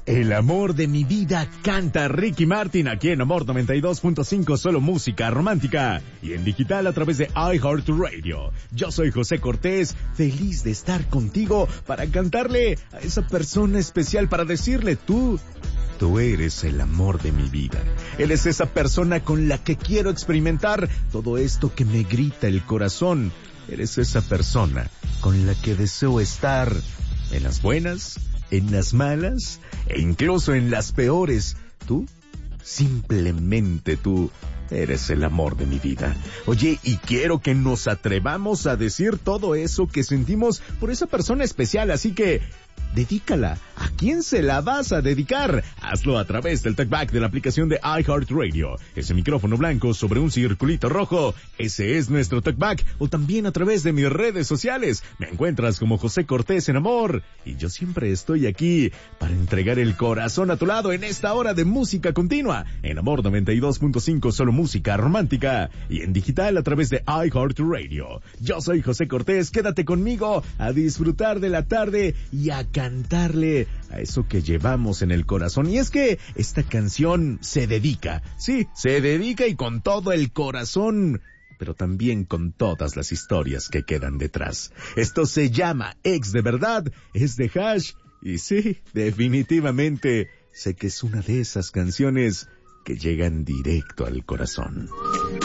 El amor de mi vida canta Ricky Martin aquí en Amor 92.5, solo música romántica y en digital a través de iHeartRadio. Yo soy José Cortés, feliz de estar contigo para cantarle a esa persona especial, para decirle tú eres el amor de mi vida. Eres esa persona con la que quiero experimentar todo esto que me grita el corazón. Eres esa persona con la que deseo estar en las buenas, en las malas e incluso en las peores. Tú, simplemente tú, eres el amor de mi vida. Oye, y quiero que nos atrevamos a decir todo eso que sentimos por esa persona especial, así que dedícala. ¿A quién se la vas a dedicar? Hazlo a través del talkback de la aplicación de iHeartRadio. Ese micrófono blanco sobre un circulito rojo, ese es nuestro talkback. O también a través de mis redes sociales. Me encuentras como José Cortés en Amor. Y yo siempre estoy aquí para entregar el corazón a tu lado en esta hora de música continua. En Amor 92.5, solo música romántica. Y en digital a través de iHeartRadio. Yo soy José Cortés. Quédate conmigo a disfrutar de la tarde y a cantarle a eso que llevamos en el corazón. Y es que esta canción se dedica, sí, se dedica y con todo el corazón, pero también con todas las historias que quedan detrás. Esto se llama Ex de Verdad, es de Hash, y sí, definitivamente sé que es una de esas canciones que llegan directo al corazón.